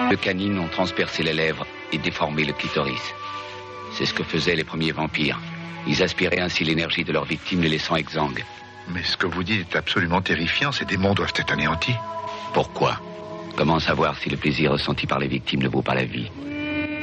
de canines ont transpercé les lèvres et déformé le clitoris. C'est ce que faisaient les premiers vampires. Ils aspiraient ainsi l'énergie de leurs victimes, les laissant exsangues. Mais ce que vous dites est absolument terrifiant. Ces démons doivent être anéantis. Pourquoi? Comment savoir si le plaisir ressenti par les victimes ne vaut pas la vie?